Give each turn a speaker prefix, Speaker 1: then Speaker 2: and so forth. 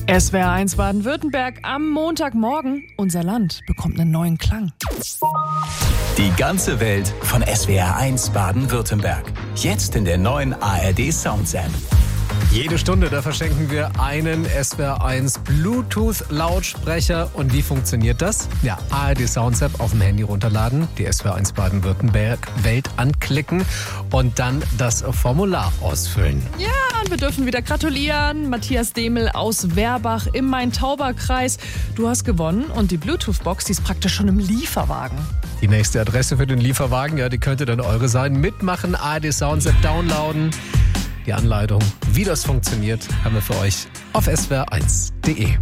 Speaker 1: SWR1 Baden-Württemberg am Montagmorgen. Unser Land bekommt einen neuen Klang.
Speaker 2: Die ganze Welt von SWR1 Baden-Württemberg. Jetzt in der neuen ARD Sounds App.
Speaker 3: Jede Stunde, da verschenken wir einen SWR1 Bluetooth-Lautsprecher. Und wie funktioniert das? Ja, ARD Sounds App auf dem Handy runterladen, die SWR1 Baden-Württemberg Welt anklicken und dann das Formular ausfüllen.
Speaker 1: Ja, und wir dürfen wieder gratulieren. Matthias Demel aus Werbach im Main-Tauber-Kreis. Du hast gewonnen und die Bluetooth-Box, die ist praktisch schon im Lieferwagen.
Speaker 3: Die nächste Adresse für den Lieferwagen, ja, die könnte dann eure sein. Mitmachen, ARD Sounds App downloaden. Die Anleitung, wie das funktioniert, haben wir für euch auf swr1.de.